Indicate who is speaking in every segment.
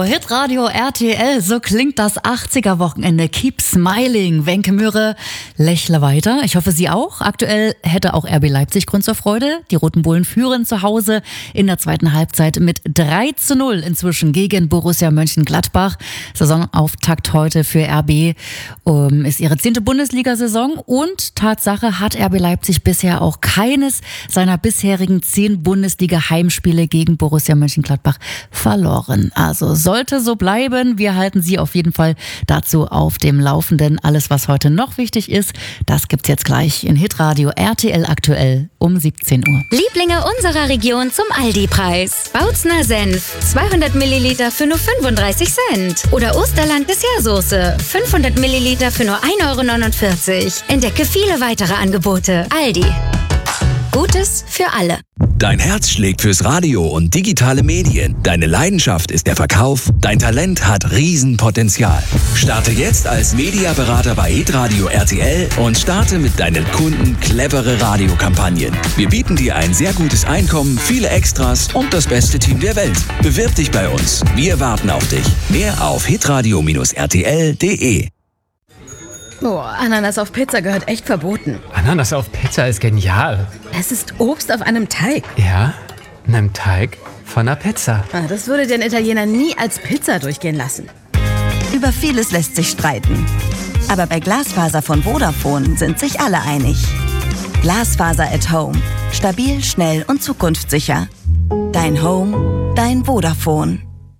Speaker 1: Genau, Hitradio RTL, so klingt das 80er-Wochenende. Keep smiling, Wenke Mürre, lächle weiter. Ich hoffe, Sie auch. Aktuell hätte auch RB Leipzig Grund zur Freude. Die Roten Bullen führen zu Hause in der zweiten Halbzeit mit 3:0 inzwischen gegen Borussia Mönchengladbach. Saisonauftakt heute für RB ist ihre 10. Bundesliga-Saison und Tatsache hat RB Leipzig bisher auch keines seiner bisherigen 10 Bundesliga-Heimspiele gegen Borussia Mönchengladbach verloren. Also sollte so bleiben. Wir halten Sie auf jeden Fall dazu auf dem Laufenden. Alles, was heute noch wichtig ist, das gibt's jetzt gleich in Hitradio RTL aktuell um 17 Uhr.
Speaker 2: Lieblinge unserer Region zum Aldi-Preis. Bautzner Senf, 200 Milliliter für nur 35 Cent. Oder Osterland Dessertsoße, 500 Milliliter für nur 1,49 €. Entdecke viele weitere Angebote. Aldi. Gutes für alle.
Speaker 3: Dein Herz schlägt fürs Radio und digitale Medien. Deine Leidenschaft ist der Verkauf. Dein Talent hat Riesenpotenzial. Starte jetzt als Mediaberater bei Hitradio RTL und starte mit deinen Kunden clevere Radiokampagnen. Wir bieten dir ein sehr gutes Einkommen, viele Extras und das beste Team der Welt. Bewirb dich bei uns. Wir warten auf dich. Mehr auf hitradio-rtl.de.
Speaker 4: Oh, Ananas auf Pizza gehört echt verboten.
Speaker 5: Ananas auf Pizza ist genial.
Speaker 4: Es ist Obst auf einem Teig.
Speaker 5: Ja, einem Teig von einer Pizza.
Speaker 4: Das würde den Italiener nie als Pizza durchgehen lassen.
Speaker 6: Über vieles lässt sich streiten. Aber bei Glasfaser von Vodafone sind sich alle einig. Glasfaser at Home. Stabil, schnell und zukunftssicher. Dein Home, dein Vodafone.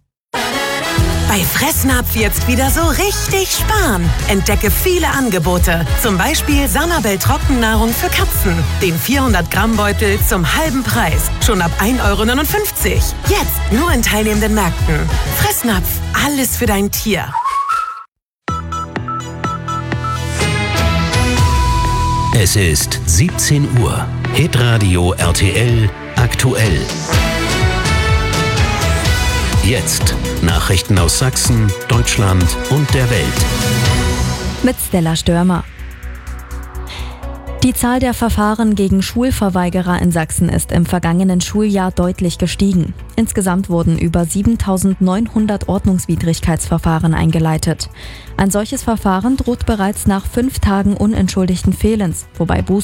Speaker 7: Bei Fressnapf jetzt wieder so richtig sparen. Entdecke viele Angebote. Zum Beispiel Sanabel Trockennahrung für Katzen. Den 400-Gramm-Beutel zum halben Preis. Schon ab 1,59 €. Jetzt nur in teilnehmenden Märkten. Fressnapf. Alles für dein Tier.
Speaker 8: Es ist 17 Uhr. Hitradio RTL aktuell. Jetzt Nachrichten aus Sachsen, Deutschland und der Welt.
Speaker 9: Mit Stella Störmer. Die Zahl der Verfahren gegen Schulverweigerer in Sachsen ist im vergangenen Schuljahr deutlich gestiegen. Insgesamt wurden über 7.900 Ordnungswidrigkeitsverfahren eingeleitet. Ein solches Verfahren droht bereits nach 5 Tagen unentschuldigten Fehlens, wobei